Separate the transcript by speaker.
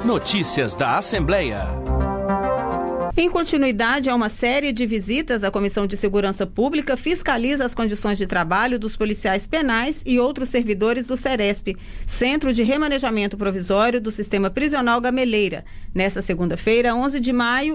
Speaker 1: Notícias da Assembleia.
Speaker 2: Em continuidade a uma série de visitas, a Comissão de Segurança Pública fiscaliza as condições de trabalho dos policiais penais e outros servidores do CERESP, Centro de Remanejamento Provisório do Sistema Prisional Gameleira. Nesta segunda-feira, 11 de maio,